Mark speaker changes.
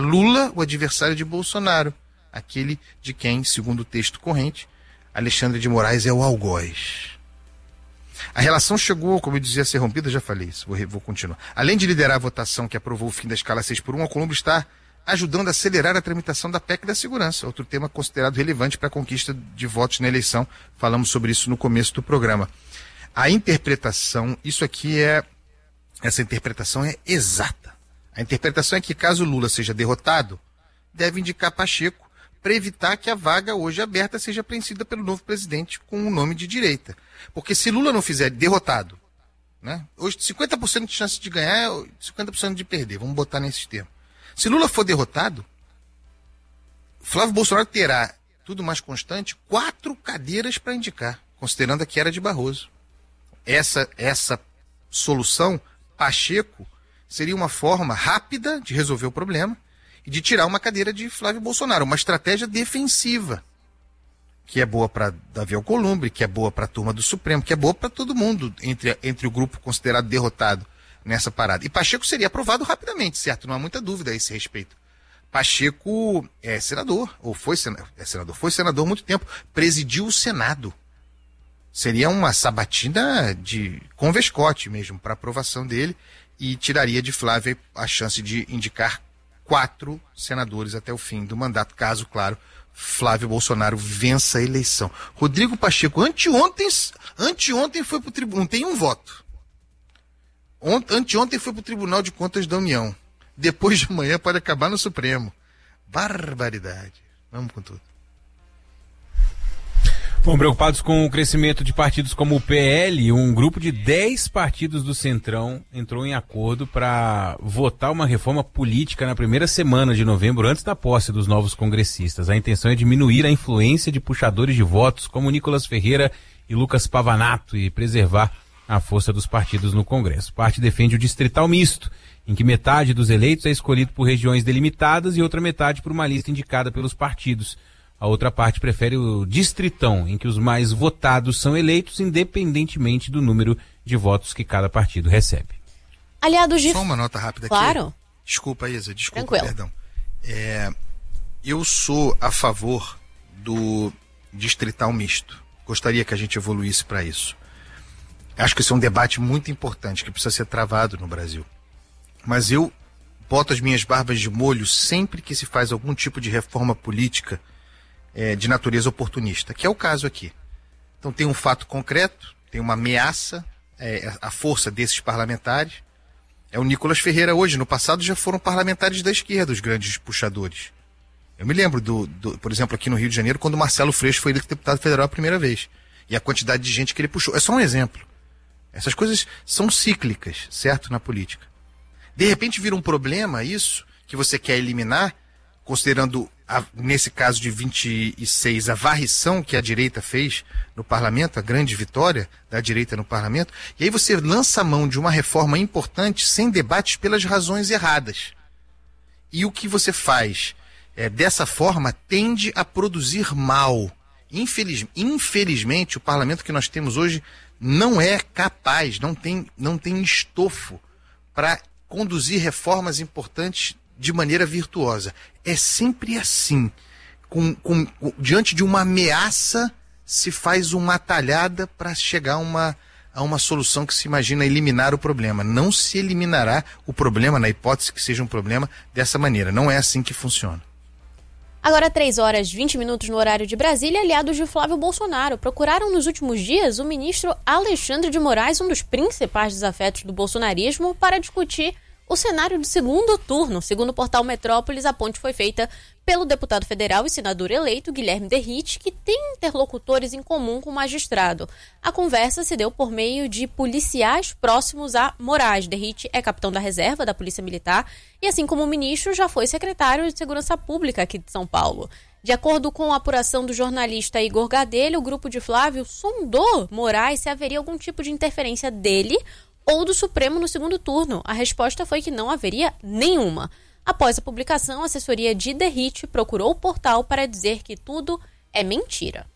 Speaker 1: Lula o adversário de Bolsonaro, aquele de quem, segundo o texto corrente, Alexandre de Moraes é o algoz. A relação chegou, como eu dizia, a ser rompida, já falei isso, vou continuar. Além de liderar a votação que aprovou o fim da escala 6x1, Alcolumbre está ajudando a acelerar a tramitação da PEC da segurança, outro tema considerado relevante para a conquista de votos na eleição. Falamos sobre isso no começo do programa. A interpretação, essa interpretação é exata. A interpretação é que caso Lula seja derrotado, deve indicar Pacheco para evitar que a vaga hoje aberta seja preenchida pelo novo presidente com um nome de direita. Porque se Lula não fizer derrotado, né, hoje 50% de chance de ganhar, 50% de perder, vamos botar nesse termo. Se Lula for derrotado, Flávio Bolsonaro terá, tudo mais constante, 4 cadeiras para indicar, considerando a que era de Barroso. Essa solução, Pacheco, seria uma forma rápida de resolver o problema e de tirar uma cadeira de Flávio Bolsonaro, uma estratégia defensiva, que é boa para Davi Alcolumbre, que é boa para a turma do Supremo, que é boa para todo mundo entre o grupo considerado derrotado nessa parada. E Pacheco seria aprovado rapidamente, certo? Não há muita dúvida a esse respeito. Pacheco é senador, ou foi senador há muito tempo, presidiu o Senado. Seria uma sabatina com Vescote mesmo, para aprovação dele, e tiraria de Flávio a chance de indicar 4 senadores até o fim do mandato, caso, claro, Flávio Bolsonaro vença a eleição. Rodrigo Pacheco, anteontem foi para o tribunal, não tem um voto. Anteontem foi para o Tribunal de Contas da União. Depois de amanhã pode acabar no Supremo. Barbaridade. Vamos com tudo.
Speaker 2: Bom, preocupados com o crescimento de partidos como o PL, um grupo de 10 partidos do Centrão entrou em acordo para votar uma reforma política na primeira semana de novembro, antes da posse dos novos congressistas. A intenção é diminuir a influência de puxadores de votos como Nicolas Ferreira e Lucas Pavanato e preservar a força dos partidos no Congresso. Parte defende o distrital misto, em que metade dos eleitos é escolhido por regiões delimitadas e outra metade por uma lista indicada pelos partidos. A outra parte prefere o distritão, em que os mais votados são eleitos independentemente do número de votos que cada partido recebe.
Speaker 3: Aliados de...
Speaker 1: Só uma nota rápida aqui.
Speaker 3: Claro.
Speaker 1: Desculpa, Isa,
Speaker 3: Tranquilo.
Speaker 1: Perdão. Eu sou a favor do distrital misto. Gostaria que a gente evoluísse para isso. Acho que esse é um debate muito importante que precisa ser travado no Brasil. Mas eu boto as minhas barbas de molho sempre que se faz algum tipo de reforma política de natureza oportunista, que é o caso aqui. Então tem um fato concreto, tem uma ameaça, a força desses parlamentares. É o Nicolas Ferreira hoje, no passado já foram parlamentares da esquerda, os grandes puxadores. Eu me lembro, por exemplo, aqui no Rio de Janeiro, quando o Marcelo Freixo foi eleito deputado federal a primeira vez. E a quantidade de gente que ele puxou. É só um exemplo. Essas coisas são cíclicas, certo, na política. De repente vira um problema isso, que você quer eliminar, considerando, nesse caso de 26, a varrição que a direita fez no parlamento, a grande vitória da direita no parlamento, e aí você lança a mão de uma reforma importante sem debates pelas razões erradas. E o que você faz dessa forma tende a produzir mal. Infelizmente, o parlamento que nós temos hoje não é capaz, não tem estofo para conduzir reformas importantes de maneira virtuosa. É sempre assim. Diante de uma ameaça, se faz uma atalhada para chegar a uma solução que se imagina eliminar o problema. Não se eliminará o problema, na hipótese que seja um problema, dessa maneira. Não é assim que funciona.
Speaker 3: Agora 3h20 no horário de Brasília, aliados de Flávio Bolsonaro procuraram nos últimos dias o ministro Alexandre de Moraes, um dos principais desafetos do bolsonarismo, para discutir o cenário de segundo turno. Segundo o portal Metrópolis, a ponte foi feita pelo deputado federal e senador eleito Guilherme Derrite, que tem interlocutores em comum com o magistrado. A conversa se deu por meio de policiais próximos a Moraes. Derrite é capitão da reserva da Polícia Militar e, assim como o ministro, já foi secretário de Segurança Pública aqui de São Paulo. De acordo com a apuração do jornalista Igor Gadelha, o grupo de Flávio sondou Moraes se haveria algum tipo de interferência dele ou do Supremo no segundo turno. A resposta foi que não haveria nenhuma. Após a publicação, a assessoria de Derrite procurou o portal para dizer que tudo é mentira.